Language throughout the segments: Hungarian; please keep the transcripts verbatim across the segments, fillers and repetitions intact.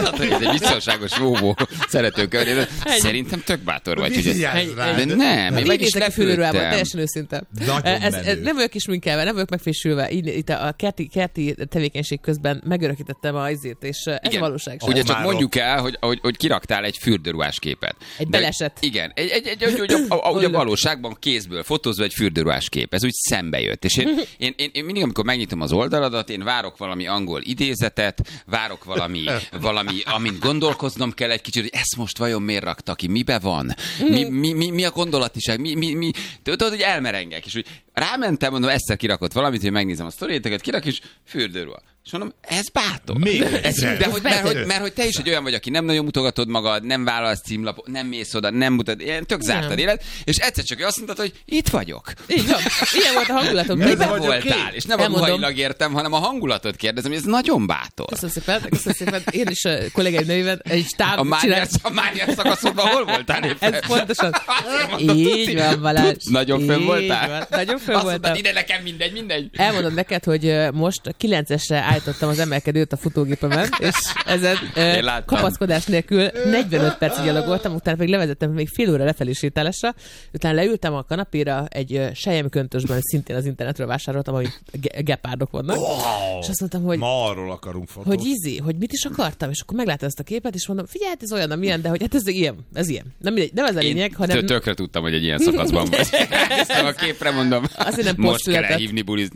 Ez egy biztonságos óvó szeretőkör. Szerintem tök bátor vagy. De nem, én meg is lepődtem. Teljesen őszinte. Ez, ez, nem vagyok is minkelve, nem vagyok megfésülve. Itt a kerti, kerti tevékenység közben megörökítettem a izét, és ez igen, valóság. Ugye csak mondjuk el, hogy, hogy, hogy kiraktál egy fürdőruhás képet. Egy de, beleset. Igen, egy, egy, egy, egy, a, a, a, a valóságban kézből fotózva egy fürdőruhás kép. Ez úgy szembe jött. És én, én, én, én mindig, amikor megnyitom az oldaladat, én várok valami angol idézetet, várok valami, valami, amint gondolkoznom kell egy kicsit, hogy ezt most vajon miért rakta ki, mibe van, mi, mi, mi, mi a gondolatiság, mi, mi, mi, tudod, hogy elmerengek, és úgy rámentem, mondom, egyszer kirakott valamit, hogy megnézem a sztoriéteket, kirak, és fürdőruha. És mondom, ez bátor. Még ez, de hogy, mert, hogy, mert hogy te is egy olyan vagy, aki nem nagyon mutogatod magad, nem vállalsz címlapot, nem mész oda, nem mutat, ilyen tök zártad élet, és egyszer csak azt mondtad, hogy itt vagyok. Így van. Ilyen volt a hangulatom. Miben voltál? És nem a ruhailag értem, hanem a hangulatot kérdezem, ez nagyon bátor. Köszönöm szépen, köszönöm szépen. Én is a kollégáim nőiben egy stáb a csinál... A Mániás szakaszodban hol voltál éppen? Ez pontosan. Így van, Balázs. Nagyon fönn voltál? Nagyon fönn voltam. Ide nekem mindegy, mindegy. Elmondom neked, hogy most kilencesre állítottam az emelkedőt a futógépemen, és ezen uh, kapaszkodás nélkül negyvenöt percig gyalogoltam, utána pedig levezettem még fél óra lefelé sétálásra, utána leültem a kanapéra egy uh, selyemköntösben, szintén az internetről vásároltam, ahol ge- gepárdok vannak, wow, és azt mondtam, hogy ma arról akarunk fotót. Hogy ízi, hogy mit is akartam, és akkor megláttam ezt a képet, és mondom, figyelj, ez olyan, amilyen, de hogy hát ez ilyen, ez ilyen. Nem, mindegy, nem ez a lényeg, hanem... Én tökre tudtam, hogy egy ilyen szakaszban vagy. Ezt a képre mondom, nem most kell elhívni, bulizni.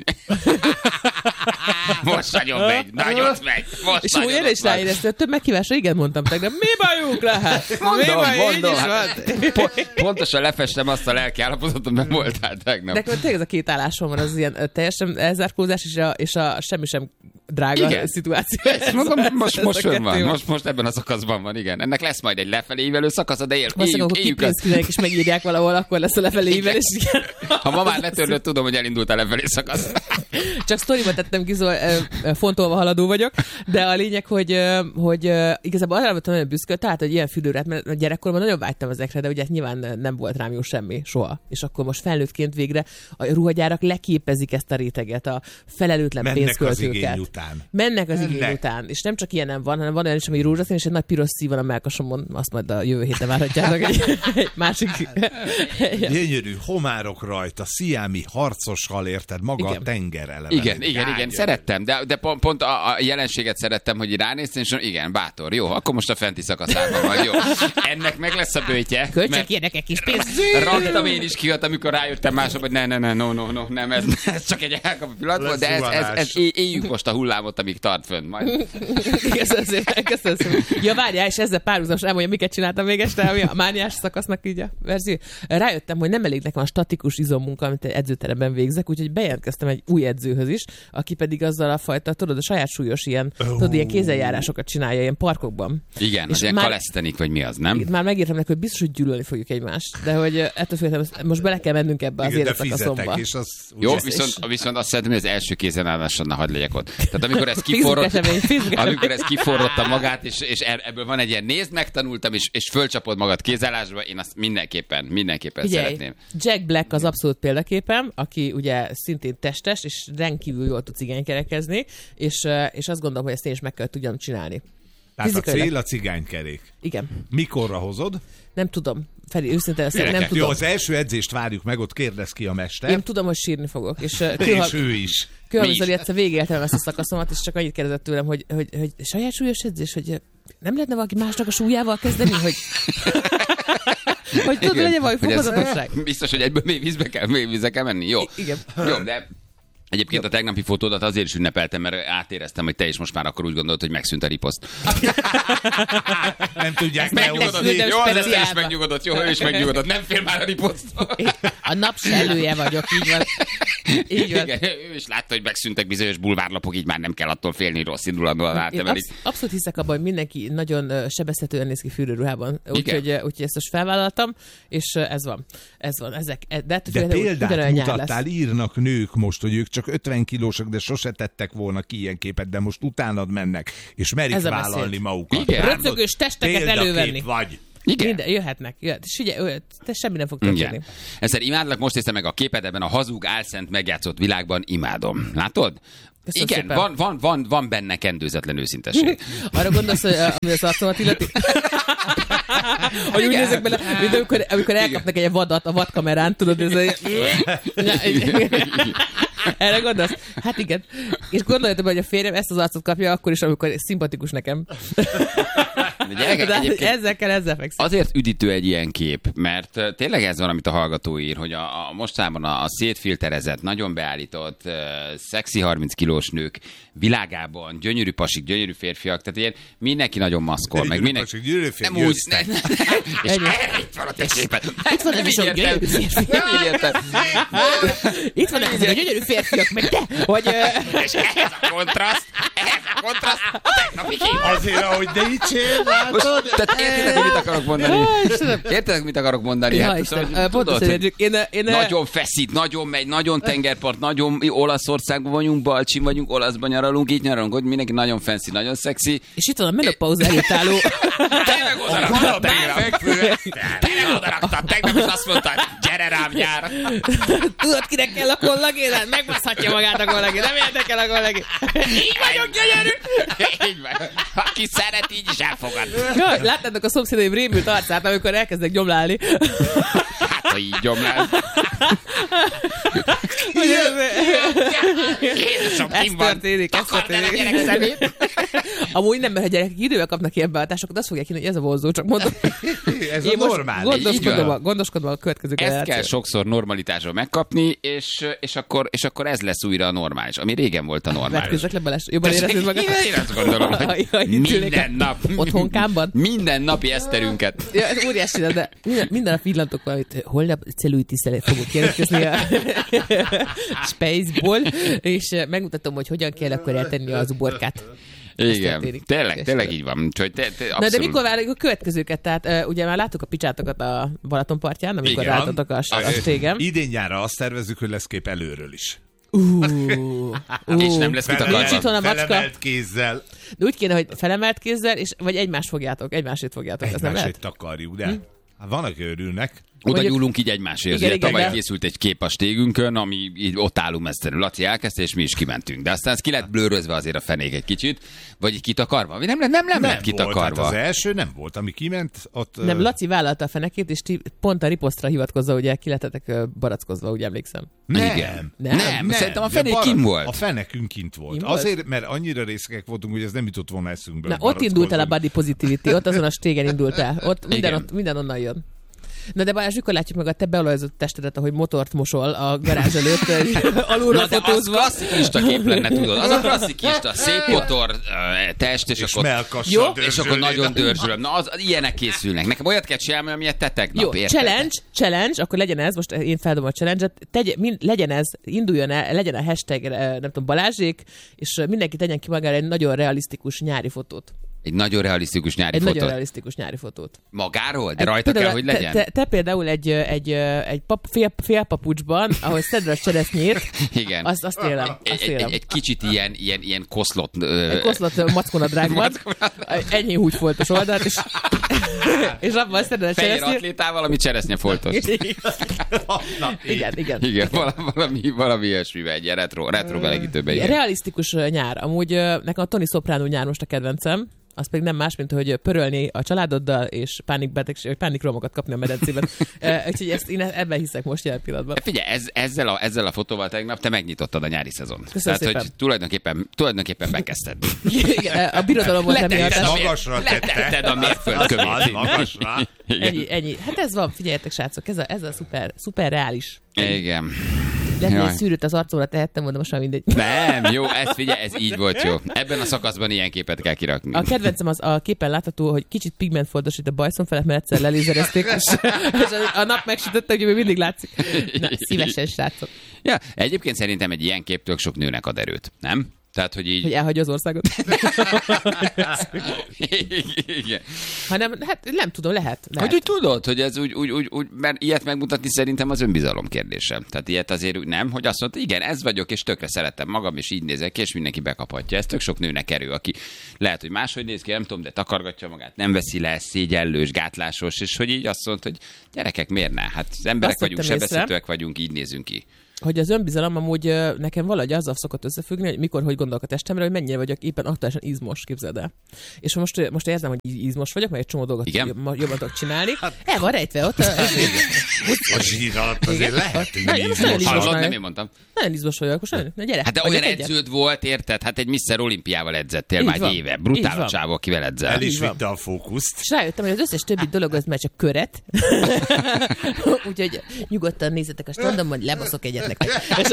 Most nagyon megy, nagyot megy. Most és úgy én is ráéreztem, több meghívásra igen mondtam tegnap. Mi bajuk lehet? Mondom, mondom. Hát, po- pontosan lefestem azt a lelki állapotot, mert voltál tegnap. Nekem tényleg ez a két állásom van, az ilyen teljesen elzárkózás és a, és a semmi sem drága igen. szituáció. Mondom, most, most fönn van, most, most ebben a szakaszban van, igen. Ennek lesz majd egy lefelé ívelő szakasz, de él, éljük, éljük az. És megírják valahol, akkor lesz a lefelé ívelés. Ha ma már letörlött, tudom, hogy elindult a lefelé szakasz. Csak sztoriba tettem ki, fontolva haladó vagyok, de a lényeg, hogy, hogy igazából arra voltam nagyon büszke, tehát, hogy ilyen fürdőrát, mert gyerekkorban nagyon vágytam ezekre, de ugye nyilván nem volt rám jó semmi, soha. És akkor most felnőttként végre a ruhagyárak leképezik ezt a réteget, a felelőtlen mennek pénzköltőket. Az igény után. Mennek az igény után. És nem csak ilyen nem van, hanem van olyan is, ami rózsaszín, és egy nagy piros szív van a mellkasomon, azt majd a jövő héten várhatjátok egy, egy másik. Gyönyörű homárok rajta, sziámi harcos hal, érted, maga igen. A tenger eleve. Igen, igen, igen, szerettem, de, de pont, pont a, a jelenséget szerettem, hogy ránéztem, és igen, bátor, jó, akkor most a fenti szakaszában van, jó. Ennek meg lesz a bőtje. Költsek ilyenek egy kis pénzt. Raktam én is kihat, amikor rájöttem mások, hogy ne, ne, ne, no, no, no, nem, ez, ez csak egy elkapó pillanat volt, de ez, ez, ez, éljük most a hullámot, amíg tart fönn majd. Köszönöm szépen, köszönöm szépen. Ja, várjál, és ezzel párhuzamos elmondja, miket csináltam még este, ami a mániás szakasznak így a verzió. Rájöttem, hogy nem elég nekem a statikus izommunka, amit egy edzőteremben végzek, úgyhogy bejelentkeztem egy új edzőhöz is, aki pedig azzal a fajta, tudod, a saját súlyos ilyen, oh. tudod, ilyen kézzeljárásokat csinálja ilyen parkokban. Igen, és az ilyen kalesztenik, vagy mi az, nem? Már megírtam neki, hogy biztos, hogy gyűlölni fogjuk egymást, de hogy ettől féltem, most bele kell mennünk ebbe az életszakaszomba. Jó, viszont, viszont azt szeretném, hogy az első kézenállásra ne hagyd legyek ott. Tehát amikor ez kiforrott, amikor ez kiforrotta magát, és, és ebből van egy ilyen nézd, megtanultam, és, és fölcsapod magad kézállásba, én azt mindenképpen, mindenképpen Figyelj, szeretném. Jack Black az abszolút példaképem, aki ugye szintén testes, és rendkívül jól tud cigánykerekezni, és, és azt gondolom, hogy ezt én is meg kell tudjam csinálni. Tehát Fizikailag. A cél a cigánykerék. Igen. Mikorra hozod? Nem tudom. Feri, őszintén ezt nem tudom. Jó, az első edzést várjuk meg, ott kérdez ki a mester. Én tudom, hogy sírni fogok. És, és ő is. Különböző egyszer végigéltem ezt a szakaszomat, és csak annyit kérdezett tőlem, hogy, hogy, hogy saját súlyos edzés, hogy nem lehetne valaki másnak a súlyával kezdeni, hogy... hogy tudod, legyen valami fokozatosság. Biztos, hogy egyből mély vízbe kell, mély vízbe kell menni. Jó. Igen. Jó, de... Egyébként a tegnapi fotódat azért is ünnepeltem, mert átéreztem, hogy te is most már akkor úgy gondolod, hogy megszűnt a riposzt. Nem tudják megnyugodott. Jó, az Eszter is megnyugodott. Jó, ő is megnyugodott. Nem fél már a riposzt. A napsellője vagyok, így van. Így van. Igen, ő is látta, hogy megszűntek bizonyos bulvárlapok, így már nem kell attól félni, rossz indulatban átemelik. Absz- abszolút hiszek abban, hogy mindenki nagyon sebezhetően néz ki fürdőruhában. Úgyhogy úgy, ezt most felvállaltam, és ez van. Ez van. Ezek, de de példát mutattál, írnak nők most, hogy ők csak ötven kilósak, de sose tettek volna ki ilyen képet, de most utánad mennek, és merik vállalni magukat. Röcögős testeket elővenni. Vagy. Igen. Minden, jöhetnek. Jöhet. És ugye, te semmi nem fog történni. Egyszer imádlak, most néztem meg a képet ebben a hazug, álszent megjátszott világban, imádom. Látod? Köszönöm Igen, szépen. van, van, van, van benne kendőzetlen őszintesség. Arra gondolsz, hogy ami az arcomat illeti? Hogy úgy nézek bele, mint amikor, amikor elkapnak egy vadat a vadkamerán, tudod, ez egy... Erre gondolsz? Hát igen. És gondoljatok, hogy a férjem ezt az arcot kapja akkor is, amikor szimpatikus nekem. De gyerekek, De ezzel kell, ezzel fekszik. azért üdítő egy ilyen kép, mert tényleg ez van, amit a hallgató ír, hogy a, a mostában a, a szétfilterezett, nagyon beállított, uh, szexi harminc kilós nők világában, gyönyörű pasik, gyönyörű férfiak, tehát ilyen mindenki nagyon maszkol, meg mindenki... Pasik, gyönyörű férfi, nem úgy, ne, ne, és erre itt van a tessépen. Itt van ez is a gyönyörű férfi. Nem így értem. Itt van ezek a gyönyörű férfiak, meg te, hogy... És ehhez a kontraszt, ehhez a kontraszt, a tegnapi kép. Azért, ahogy de így csér, Most, látod? tehát értitek, mit akarok mondani? Értitek, mit akarok mondani? Ja, Hát, Isten, szóval, pontosan tudod, értjük. Én, én, nagyon feszít, nagyon megy, nagyon tengerpart, nagyon Olaszországban vagyunk, Balcsin vagyunk, Olaszban nyaralunk, így nyaralunk, hogy mindenki nagyon fancy, nagyon szexi. és itt van a menopauza előtt álló... Tényleg odarakta, tényleg odarakta, tegnap is azt mondta, gyere rám nyár. Tudod, kinek kell a kollagén? Megbaszhatja magát a kollagén, nem érdekel a kollagén. Így vagyok gyönyörű. Így van. Aki szeret, így is elfogad. Jaj, láttátok a szomszédaim rémült arcát, amikor elkezdek gyomlálni. Hát, ha így gyomlál. Jézusom, Ez kim van. történik, ez Takard el a történik. gyerek szemét. Amúgy nem, mert ha gyerekek idővel kapnak ilyen beadásokat, azt fogják hinni, hogy ez a vonzó, csak mondom. Ez a Én most normális. gondoskodom a, gondoskodom a következő Ezt kell generációt. sokszor normalitásról megkapni, és, és, akkor, és akkor ez lesz újra a normális, ami régen volt a normális. Vetkőzzek le, Balázs? Jobban érezted magad? Én azt gondolom, hogy Jaj, itt ülnék minden nap. Otthonkában? Minden napi eszterünket. Ja, ez óriási, de minden, minden nap villantok valamit, holnap cellulitiszel fogok jelentkezni a Spaceból, és megmutatom, hogy hogyan kell akkor eltenni az uborkát. Igen, történik. tényleg, tényleg így van. Úgyhogy te, te, Na de mikor várjuk a következőket? Tehát uh, ugye már láttuk a picsátokat a Balatonpartján, amikor Igen. álltatok a, a stégem. Idén nyárra azt tervezzük, hogy lesz kép előről is. Uh, uh, És nem lesz mit Nincs akarni. itthon a macska. Felemelt kézzel. De úgy kéne, hogy felemelt kézzel, és, vagy egymást fogjátok, egymásét fogjátok. Ez nem lehet? Egymásét takarjuk, de hát van, aki örülnek. Oda Mondjuk- nyúlunk így egymásért. Igen, Ugye igen, tavaly igen. készült egy kép a stégünkön, ami így ott állunk mesztelenül. Laci elkezdte, és mi is kimentünk. De aztán ez ki lett blőrözve azért a fenék egy kicsit. Vagy így kitakarva? Nem, nem, nem, nem lett volt, kitakarva. hát az első nem volt, ami kiment, ott... Nem, ö, Laci vállalta a fenekét, és ti pont a riposztra hivatkozva, ugye ki lettetek ö, barackozva, úgy emlékszem. nem. Igen. Nem? Nem, szerintem a de fenék bara- kim volt. A fenekünk kint volt. Kint volt? Azért, mert annyira részekek voltunk, hogy ez nem jutott volna eszünkbe. Na, hogy ott indult el a barackozzunk. body positivity, ott azon a stégen indult el. Ott minden, Igen. ott, minden onnan jön. Na de Balázs, mikor látjuk meg a te beolajozott testedet, ahogy motort mosol a garázs előtt, alulra Na de az fotózva. klasszikista kép lenne, tudod. Az a klasszikista, szép motor, ö, test, és, És akkor... mellkassal Jó, És akkor nagyon dörzsölöm. Na, az, ilyenek készülnek. Nekem olyat kell csinálni, amilyet te tegnap, Jó, érted? challenge, challenge, akkor legyen ez, most én feldobom a challenge-et, tegy, mind, legyen ez, induljon el, legyen a hashtag, eh, nem tudom, Balázsék, és mindenki tegyen ki magára egy nagyon realisztikus nyári fotót. Egy nagyon realisztikus nyári Egy fotó. nagyon realisztikus nyári fotót. Magáról? De Egy- rajta kell, például hogy legyen? Te, te, te például egy, egy, egy pap, fél, félpapucsban, ahogy szeded a cseresznyét, Igen. azt, azt élem. Egy, Azt egy, élem. egy, egy kicsit ilyen, ilyen, ilyen koszlott... Ö... Egy koszlott mackonadrágban, ennyi húgyfoltos oldalt, és, és abban szeded a Fehér cseresznyét. atlétával, ami cseresznye foltos. Na, Igen, igen. Igen, valami, valami, valami ilyesmivel, egy ilyen retro, retro belegítőben. Igen, Igen. realisztikus ö, nyár. Amúgy ö, nekem a Tony Soprano nyár most a kedvencem. Az pedig nem más, mint hogy pörölni a családoddal, és pánikbetegség, vagy pánikromokat kapni a medencében. Ö, Úgyhogy ezt, én ebben hiszek most jelen pillanatban. Figyelj, ez, ezzel, a, ezzel a fotóval tegnap te megnyitottad a nyári szezont. Köszönöm Tehát, hogy szépen. tulajdonképpen, tulajdonképpen bekezdted. Igen, a birodalom volt emiatt. Letetted a, mér- Magasra tette. letetted a mérföldkövét. Az magasra. Ennyi, ennyi. Hát ez van, figyeljetek srácok, ez a, ez a szuper, szuper reális. Igen. Lehet, hogy Jaj. egy szűrőt az arcóra tehettem volna, most már mindegy. Nem, jó, ez figyelj, ez így volt jó. Ebben a szakaszban ilyen képet kell kirakni. A kedvencem az a képen látható, hogy kicsit pigmentfoltosít a bajszon felett, mert egyszer lelézerezték, és, és a nap megsütötte, hogy még mindig látszik. Na, szívesen, srácok. Ja, egyébként szerintem egy ilyen kép tök sok nőnek ad erőt, nem? Tehát, hogy így... Hogy elhagyja az országot. Igen. Hanem, hát nem tudom, lehet. lehet. Hogy úgy tudod, hogy ez úgy, úgy, úgy, úgy, mert ilyet megmutatni szerintem az önbizalom kérdése. Tehát ilyet azért úgy nem, hogy azt mondta, igen, ez vagyok, és tökre szeretem magam, és így nézek ki, és mindenki bekaphatja. Ez tök sok nőnek erő, aki lehet, hogy máshogy néz ki, nem tudom, de takargatja magát, nem veszi le, szégyellős, gátlásos, és hogy így azt mondta, hogy gyerekek, miért ne? Hát az emberek Azt vagyunk, vettem észre. sebezhetőek vagyunk, így nézünk ki. hogy az önbizalom amúgy nekem valahogy azzal szokott összefüggni, hogy mikor, hogy gondolok a testemre, hogy mennyire vagyok éppen aktuálisan izmos, képzeld el. És most, most érzem, hogy izmos vagyok, meg egy csomó dolgot jobban, jobban tudok csinálni. El van rejtve ott. A zsír alatt azért lehet, hogy izmos. Hallod, nem én mondtam. Nagyon izmos vagyok, most nagyon, na gyere. Hát de olyan edződ volt, érted? Hát egy miszter Olimpiával edzettél már egy éve. Brutál a csávó, akivel edzel. El is vitte a fókuszt. És rájöttem, hogy az összes többi dolog az már csak köret. Úgyhogy nyugodtan nézzetek a standon, majd lebaszok egyet nektek.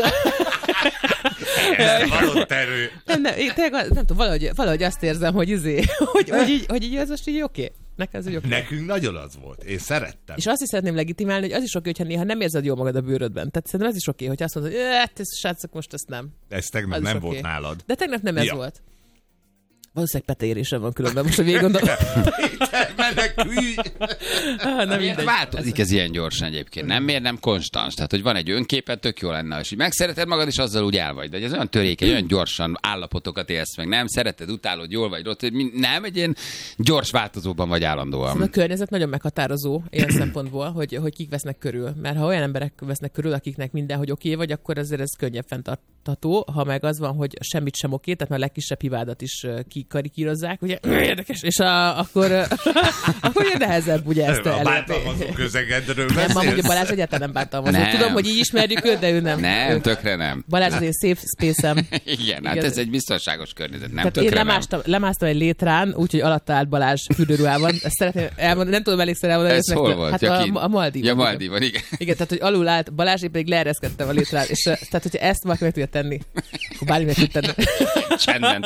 Valott erő. Nem, nem, én tényleg, nem tudom, valahogy, valahogy azt érzem, hogy, izé, hogy, hogy, így, hogy így az most így oké. Okay. Nekem ez okay. Nekünk nagyon az volt. Én szerettem. És azt is szeretném legitimálni, hogy az is oké, okay, hogyha néha nem érzed jól magad a bőrödben. Tehát szerintem ez is oké, okay, hogy azt mondod, hogy ez srácok, most ezt nem. Ez tegnap az nem okay. volt nálad. De tegnap nem ez ja. volt. Valószínűleg peteérésem van különben, most a végig gondolom. Menekülj! ah, nem mindegy. Változik ez ilyen gyorsan egyébként, nem? Miért nem konstans? Tehát, hogy van egy önképed, tök jó lenne, és így megszereted magad, és azzal úgy el vagy. De ez olyan törékeny, olyan gyorsan állapotokat élsz meg, nem? Szereted, utálod, jól vagy, rossz, nem? Egy ilyen gyors változóban vagy állandóan. Szóval a környezet nagyon meghatározó ilyen szempontból, hogy, hogy kik vesznek körül. Mert ha olyan emberek vesznek körül, akiknek mindenhogy oké okay vagy, akkor azért ez könnyebb fenntartható. Ha meg az van, hogy semmit sem oké, tehát már a legkisebb hibádat is kikarikírozzák, ugye, érdekes, és a, akkor, akkor ugye nehezebb ugye ezt elérni. A bántalmazó közegedről beszélsz? Nem, amúgy Balázs egyáltalán nem bántalmazó. Nem. Tudom, hogy így ismerjük őt, de ő nem. Nem, ő, tökre nem. Balázs az én safe space-em. Igen, hát ez egy biztonságos környezet, nem tehát tökre én lemástam, nem. lemásztam egy létrán, úgyhogy alatta állt Balázs fürdőruhában. Ezt szeretném elmondani, nem tudom elégszer elmondani. Ez hol volt? Hát a, a Maldívon. Ja, Maldívon, igen. Igen, tehát hogy alul állt Balázs, én pedig leereszkedtem a létrán. És tehát, hogyha ezt valaki meg tudja tenni, akkor bármi meg tud tenni. Csendben.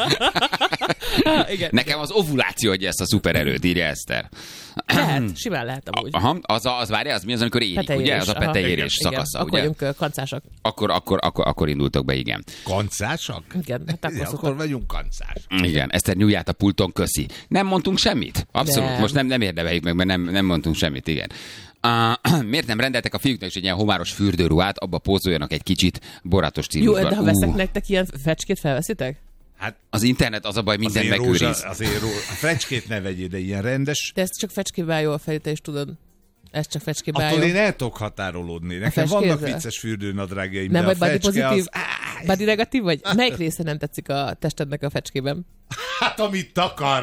Igen. Nekem az ovuláció adja ezt a szupererőt, írja Eszter. Lehet, simán lehet amúgy. Aha, az, az várja, az mi az, amikor érik, petejérés, ugye? Az a petejérés szakasza, igen, ugye? Akkor vagyunk kancásak. Akkor, akkor, akkor, akkor indultok be, igen. Kancásak? Igen, hát akkor, ja, akkor vagyunk kancás. Igen, Eszter nyújját a pulton, köszi. Nem mondtunk semmit? Abszolút, nem. Most nem, nem érdemeljük meg, mert nem, nem mondtunk semmit, igen. Uh, miért nem rendeltek a fiúknak is egy ilyen homáros fürdőruhát, abba pózoljanak egy kicsit borátos stílusban. Jó, de ha veszek uh. nektek ilyen fecskét, felveszitek? Hát az internet az a baj, minden megőriz. Azért rózsa, a fecskét ne vegyél, de ilyen rendes. De ez csak fecskébe áll jó a fejét, te is tudod. Ez csak fecskébe áll jó. Attól én el tudok határolódni. Nekem vannak vicces fürdőnadrágjaim, de a vagy fecske pozitív, az... body negatív vagy? Melyik része nem tetszik a testednek a fecskében? Hát, amit takar.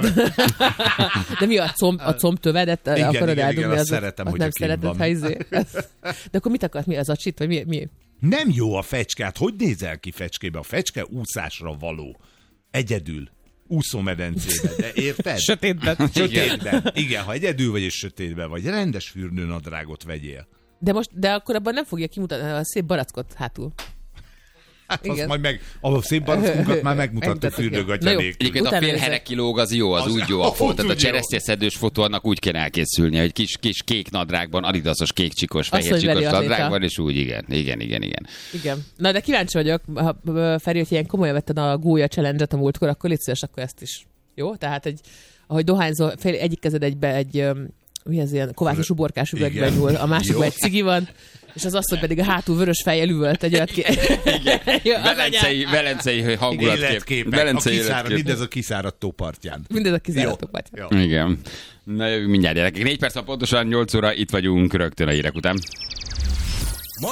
De mi a comb, a combtövedet igen, akarod igen, eldugni? Igen, az, szeretem, hogy nem szereted, ha izé. De akkor mit akart? Mi az a csit? Vagy mi? mi? Nem jó a fecskát. Hogy nézel ki fecskébe? A fecske úszásra való. Egyedül. Úszómedencébe, de érted? Sötétben. Sötétben. Igen, ha egyedül vagy és sötétben vagy, rendes fürdőnadrágot vegyél. De most, de akkor abban nem fogja kimutatni a szép barackot hátul. Hát azt majd meg, a szép barackunkat már megmutattuk fürdőgatja nélkül. Egyébként a fél herek kilóg az jó, az, az úgy jó a fotó. Tehát a cseresznyeszedős fotó annak úgy kell elkészülni, hogy kis, kis kék nadrágban, adidasos kék csikos, fehér csikos nadrágban, és úgy igen, igen, igen, igen. Igen. Na de kíváncsi vagyok, ha Feri, hogy ilyen komolyan vetted a gólya challenge-et a múltkor, akkor légy szíves, akkor ezt is. Jó? Tehát egy, ahogy dohányzol, fél, egyik kezed egybe egy, mi az ilyen kovászos uborkás üvegben nyúl, a másikban egy cigi van, és az asszony pedig a hátul vörös fejjel üvölt egy olyat ki. Velencei, velencei hangulatkép. Velencei életkép. Mindez a kiszáradt tó partján. Mindez a kiszáradt tó partján. Igen. Na jövünk mindjárt, gyerekek. Négy perc, pontosan nyolc óra, itt vagyunk rögtön a hírek után.